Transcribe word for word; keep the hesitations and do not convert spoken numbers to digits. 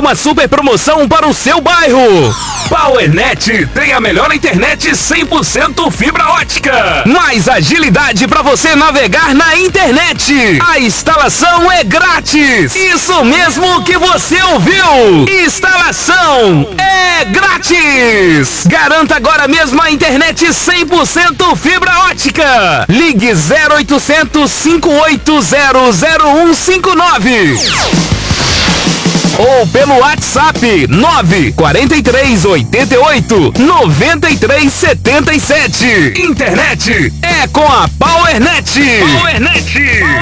uma super promoção para o seu bairro. PowerNet tem a melhor internet cem por cento fibra ótica. Mais agilidade para você navegar na internet. A instalação é grátis. Isso mesmo que você ouviu. Instalação é grátis. Garanta agora mesmo a internet cem por cento fibra ótica. Ligue zero oitocentos, cinco oito zero, zero um cinco nove. Ou pelo WhatsApp nove quatro três oito oito, nove três sete sete. Internet é com a PowerNet. PowerNet.